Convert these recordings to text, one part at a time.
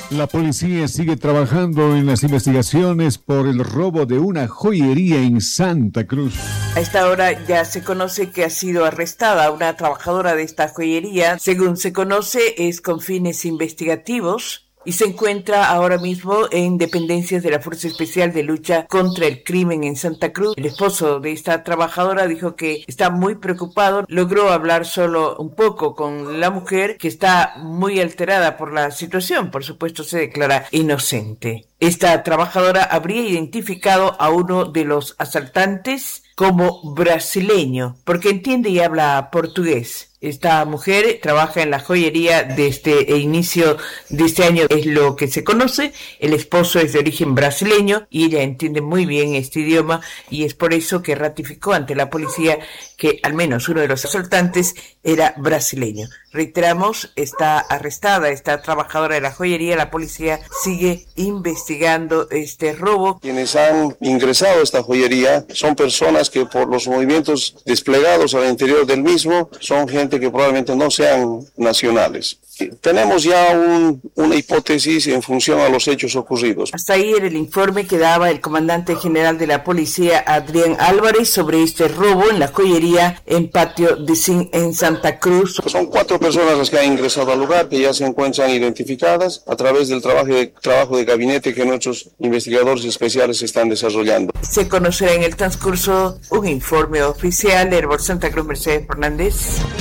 La policía sigue trabajando en las investigaciones por el robo de una joyería en Santa Cruz. A esta hora ya se conoce que ha sido arrestada una trabajadora de esta joyería. Según se conoce, es con fines investigativos y se encuentra ahora mismo en dependencias de la Fuerza Especial de Lucha contra el Crimen en Santa Cruz. El esposo de esta trabajadora dijo que está muy preocupado. Logró hablar solo un poco con la mujer, que está muy alterada por la situación. Por supuesto, se declara inocente. Esta trabajadora habría identificado a uno de los asaltantes como brasileño, porque entiende y habla portugués. Esta mujer trabaja en la joyería desde el inicio de este año, es lo que se conoce. El esposo es de origen brasileño y ella entiende muy bien este idioma y es por eso que ratificó ante la policía que al menos uno de los asaltantes era brasileño. Reiteramos, está arrestada esta trabajadora de la joyería. La policía sigue investigando este robo. Quienes han ingresado a esta joyería son personas que por los movimientos desplegados al interior del mismo son gente que probablemente no sean nacionales. Tenemos ya una hipótesis en función a los hechos ocurridos. Hasta ahí era el informe que daba el comandante general de la policía, Adrián Álvarez, sobre este robo en la joyería en Patio de Zinc en Santa Cruz. Son 4 personas las que han ingresado al lugar, que ya se encuentran identificadas a través del trabajo de gabinete que nuestros investigadores especiales están desarrollando. Se conocerá en el transcurso un informe oficial. Herbol Santa Cruz, Mercedes Fernández.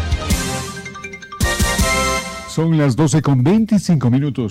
Son las 12:25.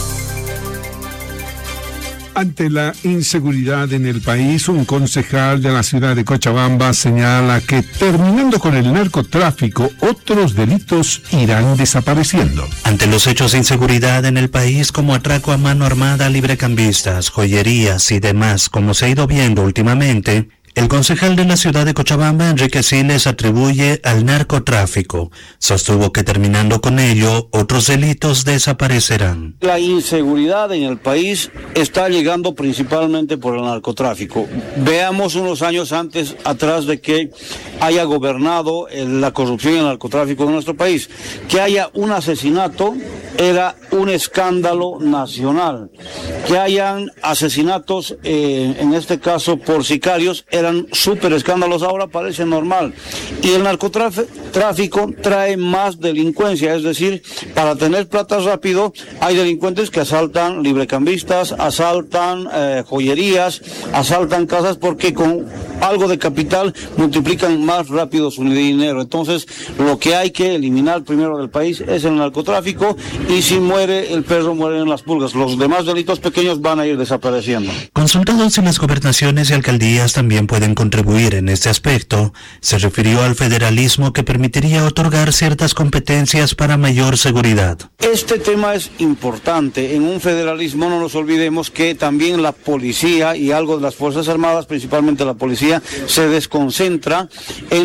Ante la inseguridad en el país, un concejal de la ciudad de Cochabamba señala que terminando con el narcotráfico, otros delitos irán desapareciendo. Ante los hechos de inseguridad en el país, como atraco a mano armada a librecambistas, joyerías y demás, como se ha ido viendo últimamente, el concejal de la ciudad de Cochabamba, Enrique Siles, atribuye al narcotráfico. Sostuvo que terminando con ello, otros delitos desaparecerán. La inseguridad en el país está llegando principalmente por el narcotráfico. Veamos unos años atrás de que haya gobernado la corrupción y el narcotráfico en nuestro país. Que haya un asesinato era un escándalo nacional. Que hayan asesinatos, en este caso por sicarios, eran súper escándalos, ahora parece normal. Y el narcotráfico trae más delincuencia, es decir, para tener plata rápido, hay delincuentes que asaltan librecambistas, asaltan joyerías, asaltan casas, porque con algo de capital multiplican más rápido su dinero. Entonces, lo que hay que eliminar primero del país es el narcotráfico, y si muere el perro, mueren las pulgas. Los demás delitos pequeños van a ir desapareciendo. Consultados si las gobernaciones y alcaldías también pueden contribuir en este aspecto, se refirió al federalismo que permitiría otorgar ciertas competencias para mayor seguridad. Este tema es importante. En un federalismo no nos olvidemos que también la policía y algo de las Fuerzas Armadas, principalmente la policía, se desconcentra en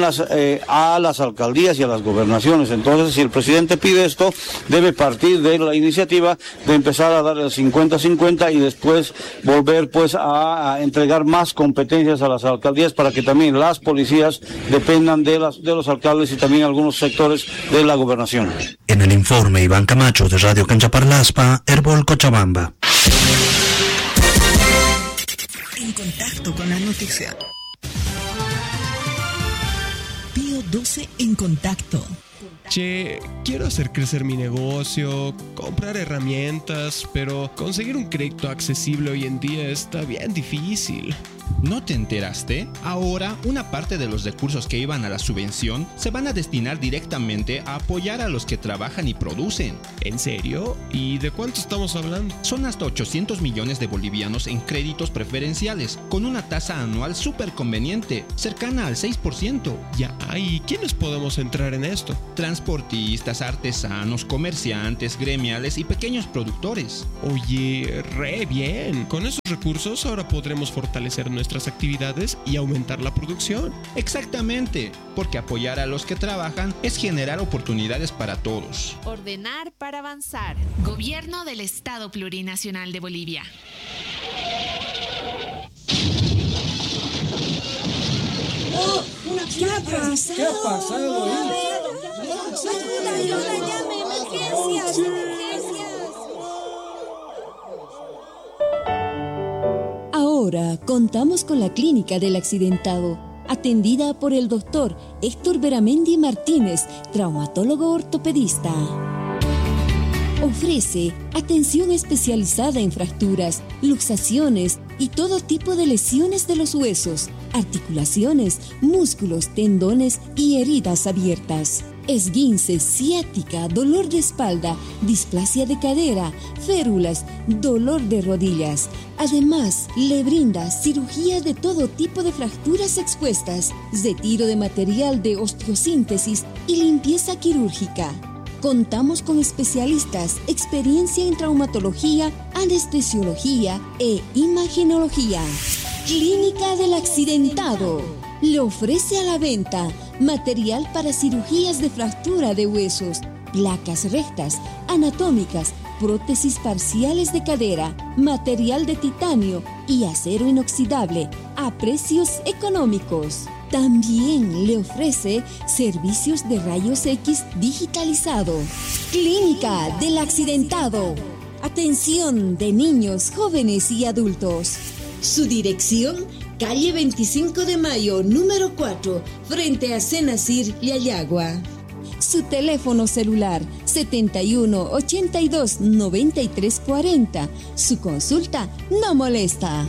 a las alcaldías y a las gobernaciones. Entonces, si el presidente pide esto, debe partir de la iniciativa de empezar a dar el 50-50 y después volver pues a entregar más competencias a las alcaldías para que también las policías dependan de los alcaldes y también algunos sectores de la gobernación. En el informe, Iván Camacho de Radio Canchaparlaspa, Herbol Cochabamba. En contacto con la noticia. Pío 12 en contacto. Che, quiero hacer crecer mi negocio, comprar herramientas, pero conseguir un crédito accesible hoy en día está bien difícil. ¿No te enteraste? Ahora, una parte de los recursos que iban a la subvención se van a destinar directamente a apoyar a los que trabajan y producen. ¿En serio? ¿Y de cuánto estamos hablando? Son hasta 800 millones de bolivianos en créditos preferenciales, con una tasa anual súper conveniente, cercana al 6%. Ya, ¿y quiénes podemos entrar en esto? Transportistas, artesanos, comerciantes, gremiales y pequeños productores. Oye, re bien. Con esos recursos ahora podremos fortalecer nuestras actividades y aumentar la producción. Exactamente, porque apoyar a los que trabajan es generar oportunidades para todos. Ordenar para avanzar. Gobierno del Estado Plurinacional de Bolivia. ¡Oh! ¿Qué ha pasado? ¿Qué ha pasado ahí? ¡Ayuda, llame! ¡Emergencias! Ahora contamos con la Clínica del Accidentado, atendida por el doctor Héctor Beramendi Martínez, traumatólogo ortopedista. Ofrece atención especializada en fracturas, luxaciones y todo tipo de lesiones de los huesos, articulaciones, músculos, tendones y heridas abiertas. Esguince, ciática, dolor de espalda, displasia de cadera, férulas, dolor de rodillas. Además, le brinda cirugía de todo tipo de fracturas expuestas, retiro de material de osteosíntesis y limpieza quirúrgica. Contamos con especialistas, experiencia en traumatología, anestesiología e imagenología. Clínica del Accidentado le ofrece a la venta material para cirugías de fractura de huesos, placas rectas, anatómicas, prótesis parciales de cadera, material de titanio y acero inoxidable a precios económicos. También le ofrece servicios de rayos X digitalizado. Clínica del Accidentado. Atención de niños, jóvenes y adultos. Su dirección: calle 25 de Mayo, número 4, frente a Senacir, Yayagua. Su teléfono celular: 71 82 93 40. Su consulta no molesta.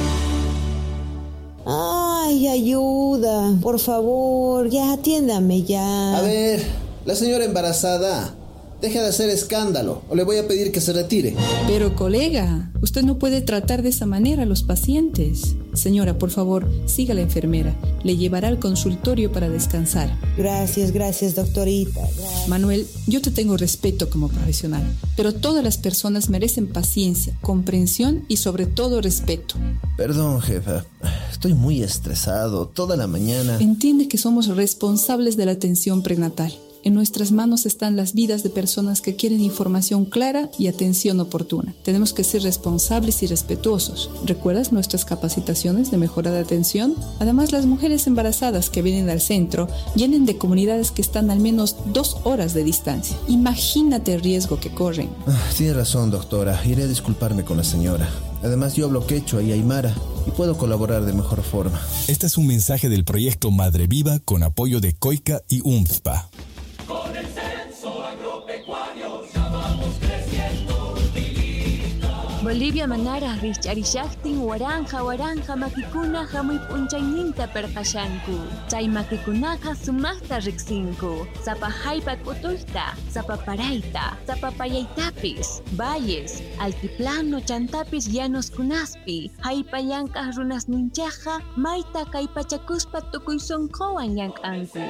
Ay, ayuda, por favor, ya atiéndame ya. A ver, la señora embarazada, deja de hacer escándalo o le voy a pedir que se retire. Pero colega, usted no puede tratar de esa manera a los pacientes. Señora, por favor, siga a la enfermera. Le llevará al consultorio para descansar. Gracias, doctorita. Gracias. Manuel, yo te tengo respeto como profesional, pero todas las personas merecen paciencia, comprensión y sobre todo respeto. Perdón, jefa. Estoy muy estresado toda la mañana. Entiende que somos responsables de la atención prenatal. En nuestras manos están las vidas de personas que quieren información clara y atención oportuna. Tenemos que ser responsables y respetuosos. ¿Recuerdas nuestras capacitaciones de mejora de atención? Además, las mujeres embarazadas que vienen al centro vienen de comunidades que están al menos 2 horas de distancia. Imagínate el riesgo que corren. Tiene razón, doctora. Iré a disculparme con la señora. Además, yo hablo quechua y aymara y puedo colaborar de mejor forma. Este es un mensaje del proyecto Madre Viva con apoyo de COICA y UNFPA. Con el censo agropecuario ya vamos creciendo, utilita. Bolivia manara richarishaktin waranja makikuna hamuy p'unchayninta perqashanku. Chay makikunaqa sumaqta riqsinku. Sapa haypa k'utuyta, sapa parayta, sapa payaytapis, valles, altiplano chantapis llanoskunaspi. Haypa llank'aq runasninchaqqa mayta kay pachakuspa tukuy sunquwan llank'anku.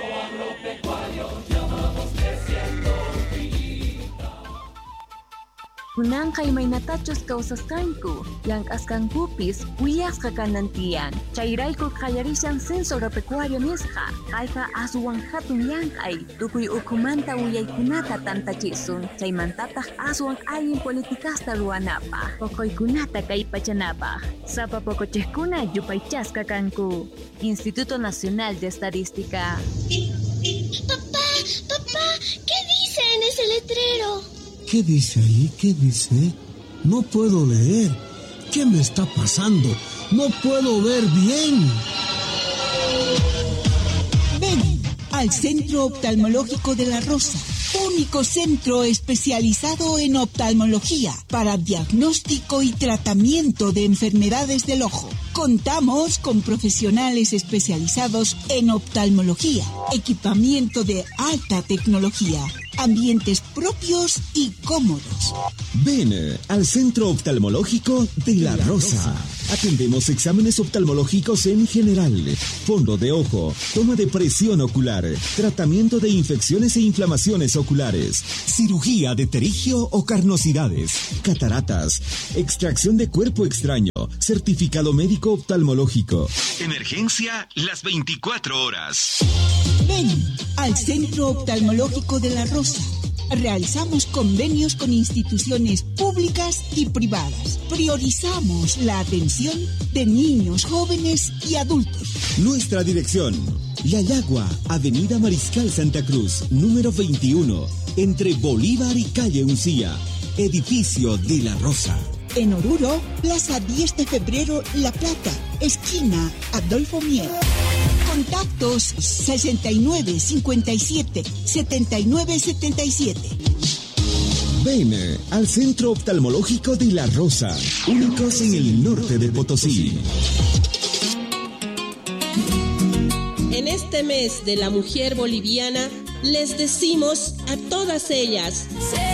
Kunanqa imaynatachus kawsasqanku, llank'asqankupis wiyasqa kanantiyan. Chayrayku qallarishan censo agropecuario nisqa. Kayqa aswan hatun llank'ay, tukuy ukumanta wiyaykunata tantachisun. Chaymantataq aswan allin politikasta ruwanapaq, poqoykunata kaypachanapaq. Sapa poqochiqkuna yupaychasqa kanku. Instituto Nacional de Estadística. Papá, ¿qué dice en ese letrero? ¿Qué dice ahí? ¿Qué dice? No puedo leer. ¿Qué me está pasando? No puedo ver bien. Ven al Centro Oftalmológico de La Rosa, único centro especializado en oftalmología para diagnóstico y tratamiento de enfermedades del ojo. Contamos con profesionales especializados en oftalmología, equipamiento de alta tecnología, ambientes propios y cómodos. Ven al Centro Oftalmológico de La Rosa. Atendemos exámenes oftalmológicos en general, fondo de ojo, toma de presión ocular, tratamiento de infecciones e inflamaciones oculares, cirugía de terigio o carnosidades, cataratas, extracción de cuerpo extraño, certificado médico oftalmológico. Emergencia las 24 horas. Ven al Centro Oftalmológico de La Rosa. Realizamos convenios con instituciones públicas y privadas. Priorizamos la atención de niños, jóvenes y adultos. Nuestra dirección: Yayagua, Avenida Mariscal Santa Cruz, número 21, entre Bolívar y Calle Uncía, edificio de La Rosa. En Oruro, Plaza 10 de Febrero, La Plata, esquina Adolfo Mier. Contactos 69 57 79 77. Ven al Centro Oftalmológico de La Rosa, únicos en el norte de Potosí. En este mes de la mujer boliviana, les decimos a todas ellas: